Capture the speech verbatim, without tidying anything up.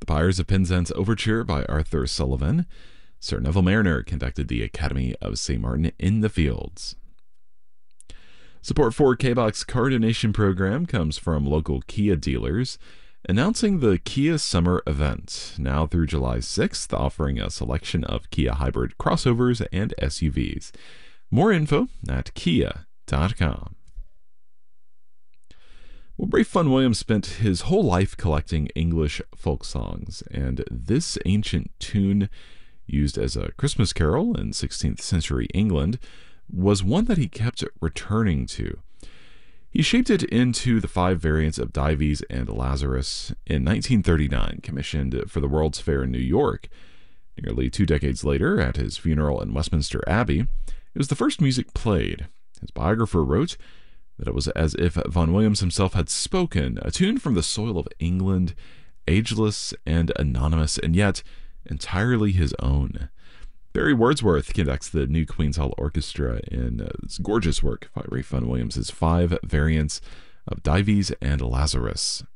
The Pyres of Penzance Overture by Arthur Sullivan. Sir Neville Mariner conducted the Academy of Saint Martin in the Fields. Support for K-Box Car Donation program comes from local Kia dealers, announcing the Kia Summer Event, now through July sixth, offering a selection of Kia hybrid crossovers and S U Vs. More info at kia dot com. Well, Ralph Vaughan Williams spent his whole life collecting English folk songs, and this ancient tune, used as a Christmas carol in sixteenth century England, was one that he kept returning to. He shaped it into the five variants of Dives and Lazarus in nineteen thirty-nine, commissioned for the World's Fair in New York. Nearly two decades later, at his funeral in Westminster Abbey, it was the first music played. His biographer wrote that it was as if Vaughan Williams himself had spoken, a tune from the soil of England, ageless and anonymous, and yet entirely his own. Barry Wordsworth conducts the New Queen's Hall Orchestra in uh, this gorgeous work by Ralph Vaughan Williams' five variants of Dives and Lazarus.